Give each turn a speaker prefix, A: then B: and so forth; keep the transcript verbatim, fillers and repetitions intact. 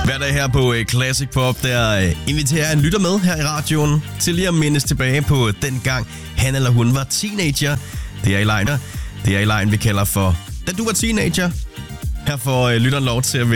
A: Hver dag her på Classic Pop, der inviterer jeg en lytter med her i radioen til lige at mindes tilbage på den gang, han eller hun var teenager. Det er i lejen, det er i lejen, vi kalder for, da du var teenager. Her får lytteren lov til at